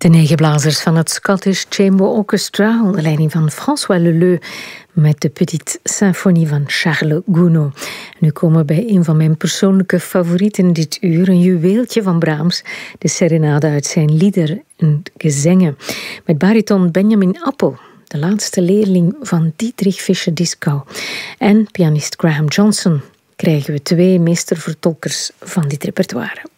De 9 blazers van het Scottish Chamber Orchestra onder leiding van François Leleu met de Petite Symphonie van Charles Gounod. Nu komen we bij een van mijn persoonlijke favorieten dit uur, een juweeltje van Brahms, de serenade uit zijn lieder en gezangen, met bariton Benjamin Appel, de laatste leerling van Dietrich Fischer-Dieskau, en pianist Graham Johnson. Krijgen we 2 meestervertolkers van dit repertoire.